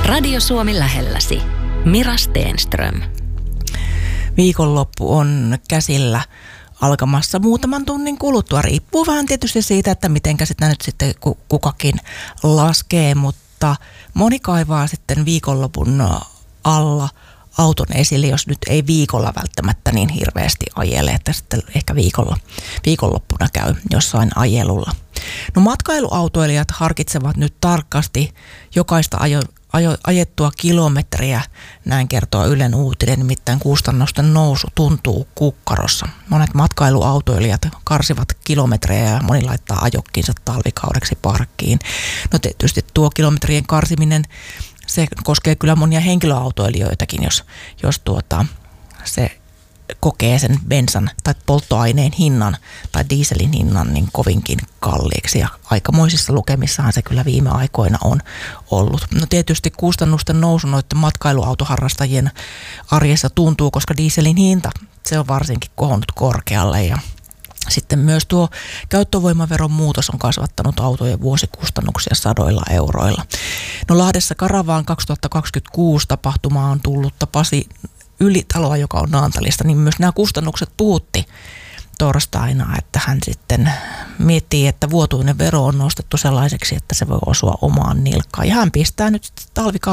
Radio Suomi lähelläsi. Mira Stenström. Viikonloppu on käsillä alkamassa muutaman tunnin kuluttua. Riippuu vähän tietysti siitä, että mitenkä sitä nyt sitten kukakin laskee, mutta moni kaivaa sitten viikonlopun alla auton esille, jos nyt ei viikolla välttämättä niin hirveästi ajele, että sitten ehkä viikonloppuna käy jossain ajelulla. No matkailuautoilijat harkitsevat nyt tarkasti jokaista ajettua kilometriä, näin kertoo Ylen Uutinen, nimittäin kustannusten nousu tuntuu kukkarossa. Monet matkailuautoilijat karsivat kilometrejä ja moni laittaa ajokkinsa talvikaudeksi parkkiin. No tietysti tuo kilometrien karsiminen, se koskee kyllä monia henkilöautoilijoitakin, jos se kokee sen bensan tai polttoaineen hinnan tai dieselin hinnan niin kovinkin kalliiksi. Ja aikamoisissa lukemissahan se kyllä viime aikoina on ollut. No tietysti kustannusten nousu noiden matkailuautoharrastajien arjessa tuntuu, koska dieselin hinta, se on varsinkin kohonnut korkealle ja sitten myös tuo käyttövoimaveron muutos on kasvattanut autojen vuosikustannuksia sadoilla euroilla. No Lahdessa Karavaan 2026 tapahtumaan on tullut Pasi Ylitaloa, joka on Naantalista, niin myös nämä kustannukset puhutti torstaina, että hän sitten miettii, että vuotuinen vero on nostettu sellaiseksi, että se voi osua omaan nilkkaan. Ja hän pistää nyt talvikauden